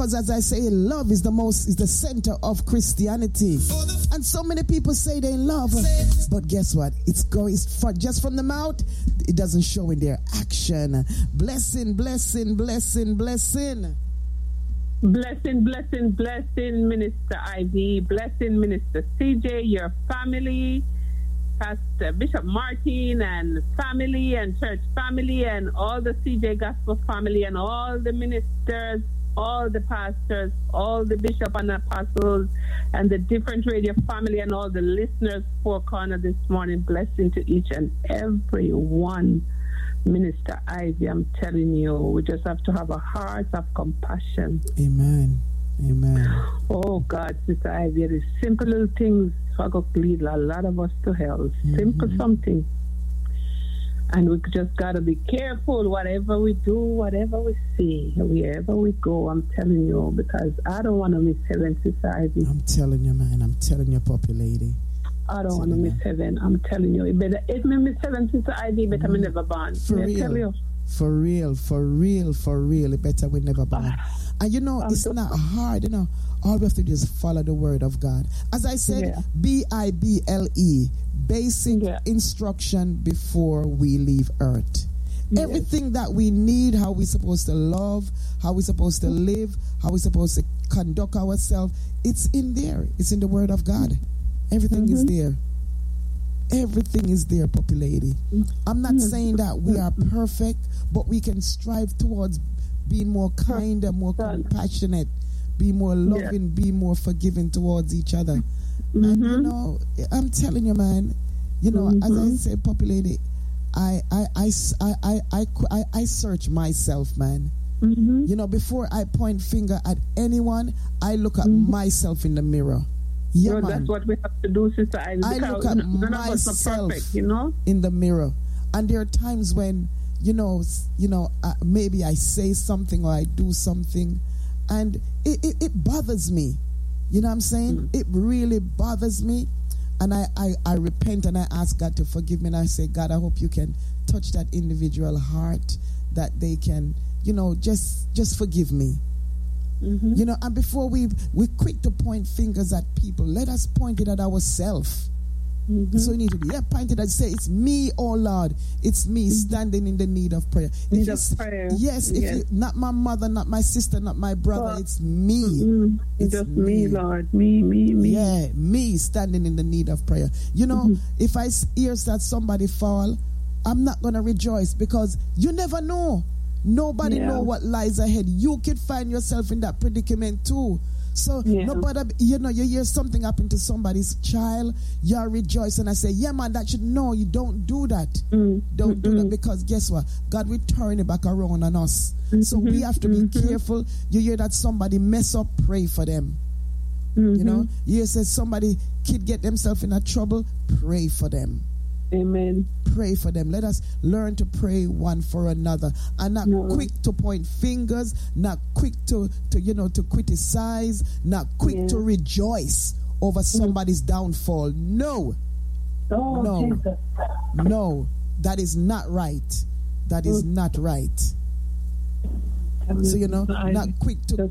Because as I say, love is the center of Christianity. And so many people say they love, but guess what? It's going just from the mouth, it doesn't show in their action. Blessing, blessing, blessing, blessing. Blessing, blessing, blessing, Minister Ivy. Blessing, Minister CJ, your family, Pastor Bishop Martin and family and church family and all the CJ Gospel family and all the ministers, all the pastors, all the bishop and apostles and the different radio family and all the listeners for corner this morning. Blessing to each and every one. Minister Ivy, I'm telling you, we just have to have a heart of compassion. Amen. Amen. Oh God, Sister Ivy, the simple little things for to lead a lot of us to hell. Simple something. And we just got to be careful whatever we do, whatever we see, wherever we go. I'm telling you, because I don't want to miss heaven, Sister Ivy. I'm telling you, man. I'm telling you, puppy lady. I don't want to miss heaven. I'm telling you. If me miss heaven, Sister Ivy, better me never born. For real. Tell you. For real. It better we never born. And you know, it's not hard, you know. All we have to do is follow the word of God. As I said, BIBLE, basic instruction before we leave earth. Yes. Everything that we need, how we're supposed to love, how we're supposed to live, how we're supposed to conduct ourselves, it's in there. It's in the word of God. Everything is there. Everything is there, puppy lady. I'm not saying that we are perfect, but we can strive towards being more kind and more compassionate, be more loving, be more forgiving towards each other. And you know, I'm telling you, man, you know, as I say, puppy lady, I search myself, man. You know, before I point finger at anyone, I look at myself in the mirror. Yeah, man. That's what we have to do, Sister Ivy. I look at myself in the mirror, and there are times when you know, maybe I say something or I do something, and it bothers me. You know what I'm saying? It really bothers me, and I repent and I ask God to forgive me, and I say, God, I hope you can touch that individual heart, that they can, you know, just forgive me. You know, and before we're quick to point fingers at people, let us point it at ourselves. So we need to be pointed and say, it's me, oh Lord, it's me standing in the need of prayer. Yes, if you, not my mother, not my sister, not my brother, it's me. It's just me, Lord, me. Yeah, me standing in the need of prayer. You know, if I hear that somebody fall, I'm not going to rejoice, because you never know. Nobody know what lies ahead. You could find yourself in that predicament too. So nobody, you know, you hear something happen to somebody's child, you're rejoicing. I say, yeah, man, that should know. You don't do that. Don't do that, because guess what? God will turn it back around on us. So we have to be careful. You hear that somebody mess up, pray for them. You know, you hear say somebody kid get themselves in a trouble, pray for them. Amen. Pray for them. Let us learn to pray one for another, and not quick to point fingers, not quick to criticize, not quick to rejoice over somebody's downfall. No, that is not right. That is not right. So, you know, not quick to